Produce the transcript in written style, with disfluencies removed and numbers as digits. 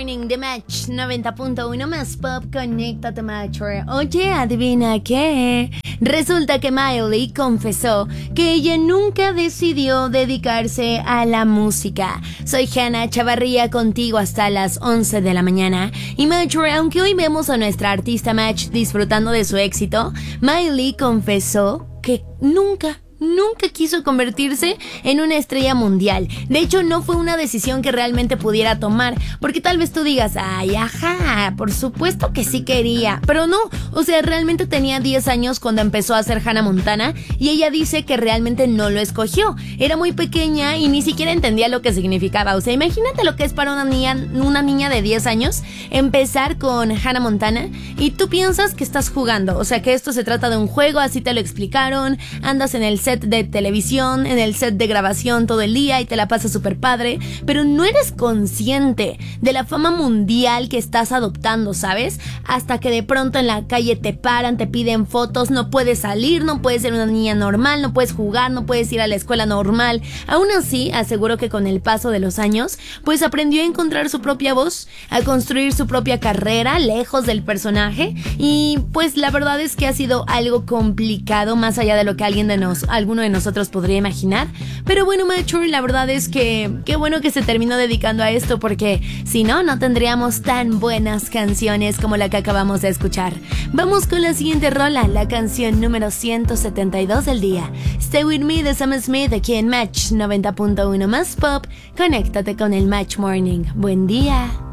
Morning de Match 90.1 más pop, conéctate Match. Oye, adivina qué. Resulta que Miley confesó que ella nunca decidió dedicarse a la música. Soy Hannah Chavarría contigo hasta las 11 de la mañana. Y Match, aunque hoy vemos a nuestra artista Match disfrutando de su éxito, Miley confesó que nunca quiso convertirse en una estrella mundial. De hecho, no fue una decisión que realmente pudiera tomar, porque tal vez tú digas, ay, ajá, por supuesto que sí quería, pero no, o sea, realmente tenía 10 años cuando empezó a hacer Hannah Montana, y ella dice que realmente no lo escogió. Era muy pequeña y ni siquiera entendía lo que significaba. O sea, imagínate lo que es para una niña de 10 años empezar con Hannah Montana, y tú piensas que estás jugando, o sea, que esto se trata de un juego, así te lo explicaron, andas en el set de televisión, en el set de grabación todo el día y te la pasas súper padre, pero no eres consciente de la fama mundial que estás adoptando, ¿sabes? Hasta que de pronto en la calle te paran, te piden fotos, no puedes salir, no puedes ser una niña normal, no puedes jugar, no puedes ir a la escuela normal. Aún así, aseguro que con el paso de los años, pues aprendió a encontrar su propia voz, a construir su propia carrera lejos del personaje, y pues la verdad es que ha sido algo complicado, más allá de lo que alguno de nosotros podría imaginar. Pero bueno, Mature, la verdad es que qué bueno que se terminó dedicando a esto, porque si no, no tendríamos tan buenas canciones como la que acabamos de escuchar. Vamos con la siguiente rola, la canción número 172 del día, Stay With Me de Sam Smith, aquí en Match 90.1 más pop. Conéctate con el Match Morning. Buen día.